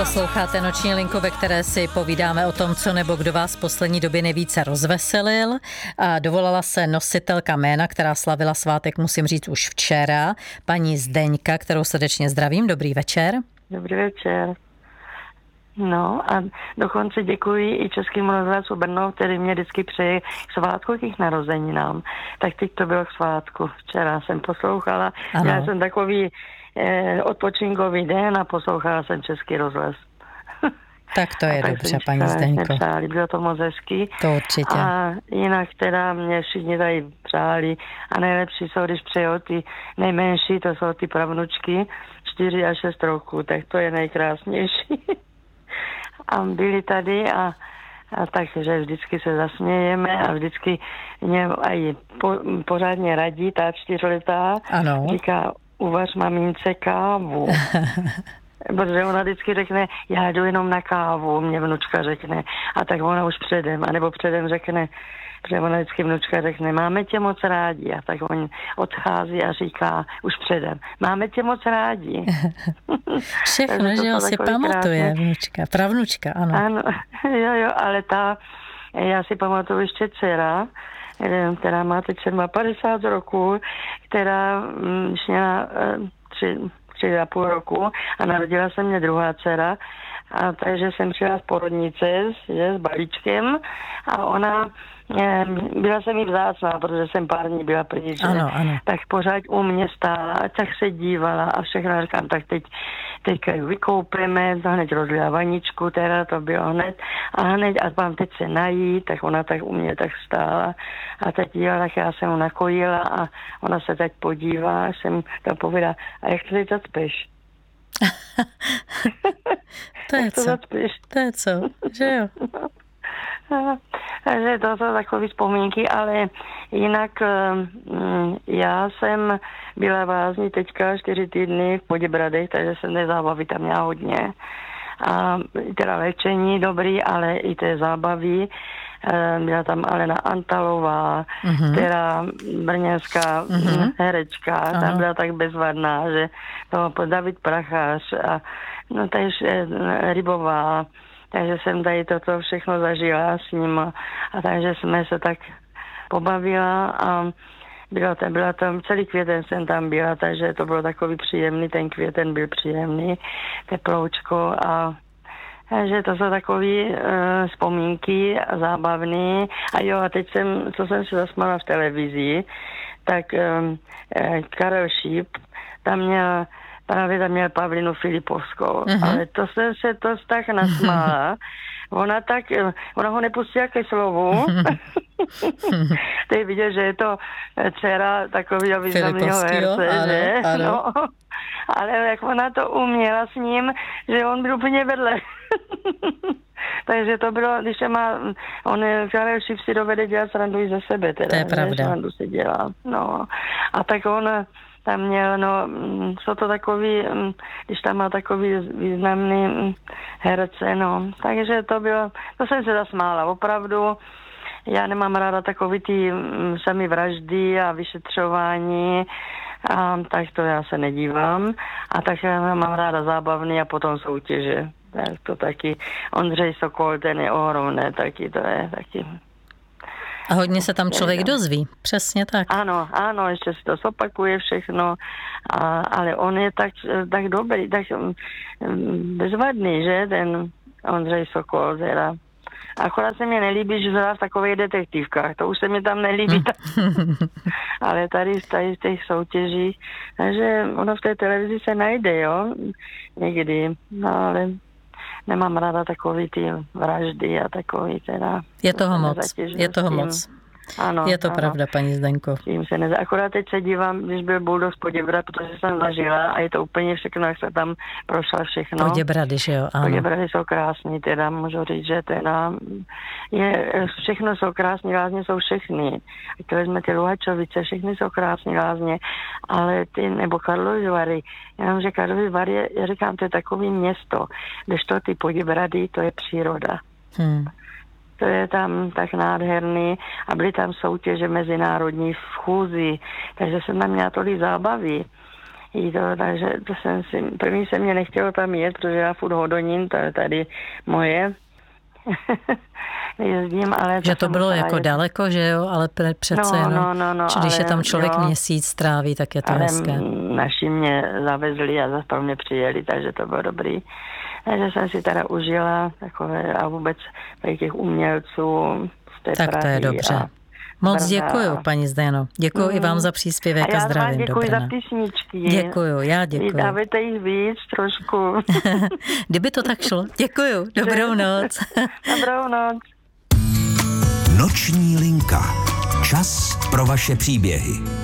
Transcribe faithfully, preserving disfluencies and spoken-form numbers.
Posloucháte Noční linku, ve které si povídáme o tom, co nebo kdo vás v poslední době nejvíce rozveselil. A dovolala se nositelka jména, která slavila svátek, musím říct, už včera, paní Zdeňka, kterou srdečně zdravím. Dobrý večer. Dobrý večer. No a dokonce děkuji i Českému rozhlasu Brno, který mě vždycky přeje k svátku těch narozeninám. Tak teď to bylo k svátku. Včera jsem poslouchala. Ano. Já jsem takový eh, odpočinkový den a poslouchala jsem Český rozhlas. Tak to je tak dobře, paní Zdeňko. Přáli. Bylo to moc hezký. To určitě. A jinak teda mě všichni tady přáli a nejlepší jsou, když přejou ty nejmenší, to jsou ty pravnučky, čtyři a šest roků, tak to je nejkrásnější. A byli tady a, a takže vždycky se zasmějeme a vždycky mě aj po, pořádně radí ta čtyřletá. Ano. Říká, uvař mamince kávu. Protože ona vždycky řekne, já jdu jenom na kávu, mě vnučka řekne. A tak ona už předem, anebo předem řekne, protože ona vždycky vnučka řekne, máme tě moc rádi. A tak on odchází a říká už předem, máme tě moc rádi. Všechno, že jo, si pamatuje krásně. Vnučka, pravnučka, ano. Ano, jo, jo, ale ta, já si pamatuju ještě dcera, která má teď padesát roků, která když měla tři, tři a půl roku a narodila se mě druhá dcera, a takže jsem přijela z porodnice že, s balíčkem a ona byla se mi vzácná, protože jsem pár dní byla pryč, ano, ano. Tak pořád u mě stála, tak se dívala a všechno říkám, tak teď teďka ji vykoupeme, hned rozlila vaničku, teda to bylo hned a hned a mám teď se najít, tak ona tak u mě tak stála a teď dívala, tak já jsem ho nakojila a ona se teď podívá, jsem tam povedala, a jak to teď zacpeš? To je co? To je co, že jo? Takže to jsou takové vzpomínky, ale jinak um, já jsem byla v Lázni teďka čtyři týdny v Poděbradech, takže jsem té zábavy tam měla hodně. A teda léčení dobrý, ale i té zábavy. Byla tam Alena Antalová, uh-huh. která brněnská uh-huh. herečka, uh-huh. tam byla tak bezvadná, že to David Prachař a no takže Rybová. Takže jsem tady toto všechno zažila s ním a, a takže jsme se tak pobavila a byla tam, byla tam, celý květen jsem tam byla, takže to bylo takový příjemný, ten květen byl příjemný, teploučko a takže to jsou takové uh, vzpomínky a zábavné. A jo, a teď jsem, co jsem si zasmala v televizi, tak um, Karel Šíp, tam měl právě tam měl Pavlinu Filipovskou, uh-huh. ale to jsem se to tak nasmála. Ona tak, ona ho nepustila ke slovu. To je vidět, že je to dcera takového významného herce, že? Ano. No. Ale jak ona to uměla s ním, že on byl úplně vedle. Takže to bylo, když se má, on Karel Šíp si dovede dělat srandu i ze sebe, teda. To je pravda. Srandu si dělá, no. A tak on tam měl, no, jsou to takový, když tam má takový významný herce, no. Takže to bylo, to jsem se zasmála, opravdu. Já nemám ráda takový ty sami vraždy a vyšetřování, a tak to já se nedívám. A tak já mám ráda zábavný a potom soutěže. Tak to taky, Ondřej Sokol, ten je ohromný, taky to je taky. A hodně se tam člověk dozví, přesně tak. Ano, ano, ještě si to zopakuje všechno, a, ale on je tak, tak dobrý, tak bezvadný, že, ten Ondřej Sokol, teda. Akorát se mi nelíbí, že zhrá v takových detektivkách, to už se mi tam nelíbí, ale tady, tady v těch soutěžích, takže ono v té televizi se najde, jo, někdy, no ale nemám ráda takový ty vraždy a takový teda. Je toho moc, je toho moc. Ano, je to ano. Pravda, paní Zdenko. Tím se neza... Akorát teď se dívám, když byl Bulldog z Poděbrad, protože jsem zažila a je to úplně všechno, jak se tam prošla všechno. Poděbrady, že jo, ano. Poděbrady jsou krásný, teda můžu říct, že teda je, všechno jsou krásný, lázně jsou všechny. Když vezme ty Luhačovice, všechny jsou krásný lázně, ale ty, nebo Karlovy Vary, jenom, že Karlovy Vary, je, já říkám, to je takový město, když to ty Poděbrady, to je příroda. Hmm. To je tam tak nádherný a byly tam soutěže mezinárodní v chůzi, takže jsem tam měla tolik zábavy. jí to, takže to jsem si, první se mě nechtělo tam jet, protože já furt Hodonín, to je tady moje. Jezdím, ale... Že to bylo jako jet. Daleko, že jo, ale přece no, jenom, no, no, no, když ale, je tam člověk jo, měsíc stráví, tak je to ale hezké. Naši mě zavezli a zase pro mě přijeli, takže to bylo dobrý. Takže jsem si teda užila takové a vůbec těch umělců z té Tak Prahy to je dobře. A moc děkuju, paní Zdeno. Děkuju mm. i vám za příspěvek a, a zdravím. A já vám děkuji Dobrana. za písničky. Děkuju, já děkuju. Dávajte jich víc trošku. Kdyby to tak šlo. Děkuju, dobrou noc. Dobrou noc. Noční linka. Čas pro vaše příběhy.